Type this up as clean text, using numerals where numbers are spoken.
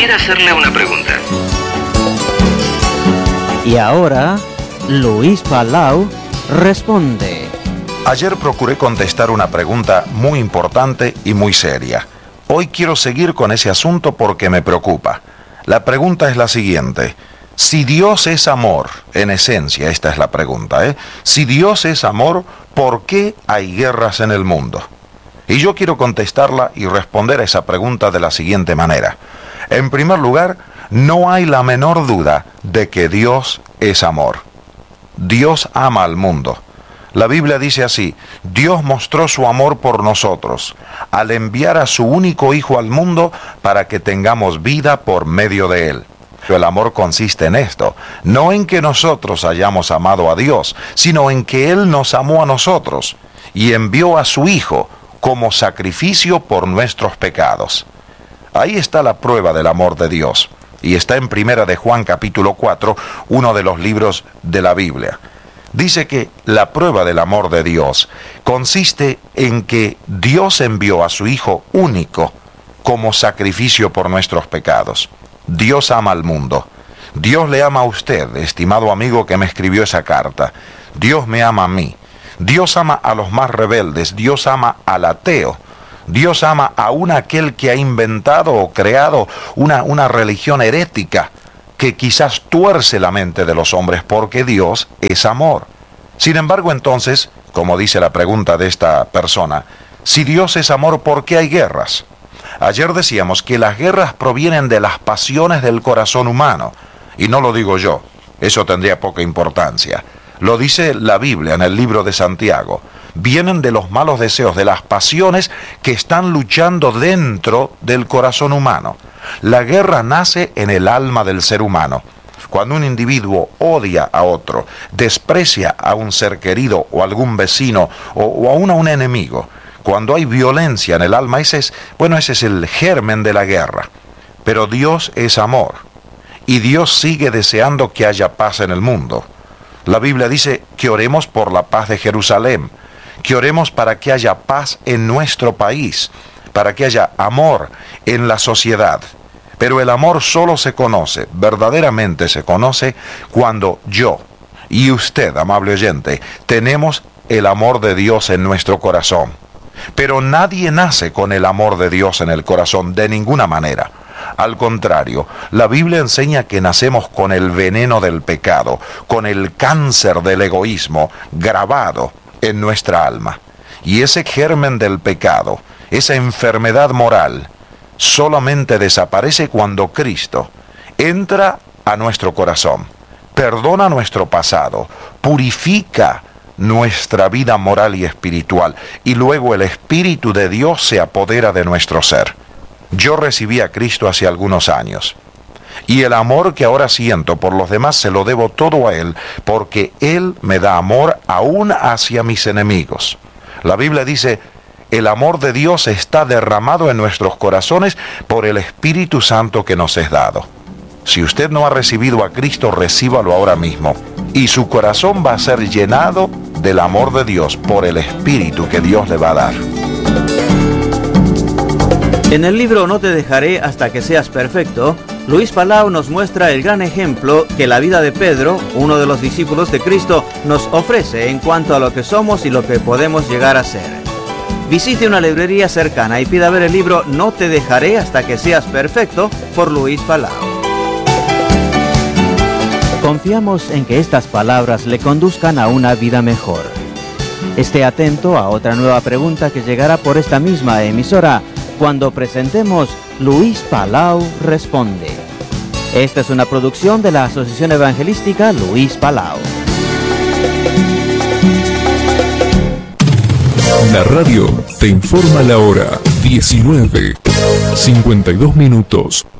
quisiera hacerle una pregunta. Y ahora, Luis Palau responde. Ayer procuré contestar una pregunta muy importante y muy seria. Hoy quiero seguir con ese asunto porque me preocupa. La pregunta es la siguiente. Si Dios es amor, en esencia esta es la pregunta, Si Dios es amor, ¿por qué hay guerras en el mundo? Y yo quiero contestarla y responder a esa pregunta de la siguiente manera. En primer lugar, no hay la menor duda de que Dios es amor. Dios ama al mundo. La Biblia dice así: Dios mostró su amor por nosotros al enviar a su único Hijo al mundo para que tengamos vida por medio de Él. El amor consiste en esto, no en que nosotros hayamos amado a Dios, sino en que Él nos amó a nosotros y envió a su Hijo como sacrificio por nuestros pecados. Ahí está la prueba del amor de Dios, y está en Primera de Juan capítulo 4, uno de los libros de la Biblia. Dice que la prueba del amor de Dios consiste en que Dios envió a su Hijo único como sacrificio por nuestros pecados. Dios ama al mundo. Dios le ama a usted, estimado amigo que me escribió esa carta. Dios me ama a mí. Dios ama a los más rebeldes. Dios ama al ateo. Dios ama aún a aquel que ha inventado o creado una religión herética que quizás tuerce la mente de los hombres, porque Dios es amor. Sin embargo, entonces, como dice la pregunta de esta persona, si Dios es amor, ¿por qué hay guerras? Ayer decíamos que las guerras provienen de las pasiones del corazón humano, y no lo digo yo, eso tendría poca importancia. Lo dice la Biblia en el libro de Santiago. Vienen de los malos deseos, de las pasiones que están luchando dentro del corazón humano. La guerra nace en el alma del ser humano. Cuando un individuo odia a otro, desprecia a un ser querido o algún vecino o aún a un enemigo, cuando hay violencia en el alma, ese es el germen de la guerra. Pero Dios es amor y Dios sigue deseando que haya paz en el mundo. La Biblia dice que oremos por la paz de Jerusalén, que oremos para que haya paz en nuestro país, para que haya amor en la sociedad. Pero el amor solo se conoce, verdaderamente se conoce, cuando yo y usted, amable oyente, tenemos el amor de Dios en nuestro corazón. Pero nadie nace con el amor de Dios en el corazón, de ninguna manera. Al contrario, la Biblia enseña que nacemos con el veneno del pecado, con el cáncer del egoísmo grabado en nuestra alma. Y ese germen del pecado, esa enfermedad moral, solamente desaparece cuando Cristo entra a nuestro corazón, perdona nuestro pasado, purifica nuestra vida moral y espiritual, y luego el Espíritu de Dios se apodera de nuestro ser. Yo recibí a Cristo hace algunos años, y el amor que ahora siento por los demás se lo debo todo a Él, porque Él me da amor aún hacia mis enemigos. La Biblia dice: el amor de Dios está derramado en nuestros corazones por el Espíritu Santo que nos es dado. Si usted no ha recibido a Cristo, recíbalo ahora mismo, y su corazón va a ser llenado del amor de Dios por el Espíritu que Dios le va a dar. En el libro No te dejaré hasta que seas perfecto, Luis Palau nos muestra el gran ejemplo que la vida de Pedro, uno de los discípulos de Cristo, nos ofrece en cuanto a lo que somos y lo que podemos llegar a ser. Visite una librería cercana y pida ver el libro No te dejaré hasta que seas perfecto por Luis Palau. Confiamos en que estas palabras le conduzcan a una vida mejor. Esté atento a otra nueva pregunta que llegará por esta misma emisora cuando presentemos Luis Palau Responde. Esta es una producción de la Asociación Evangelística Luis Palau. La radio te informa la hora 19:52.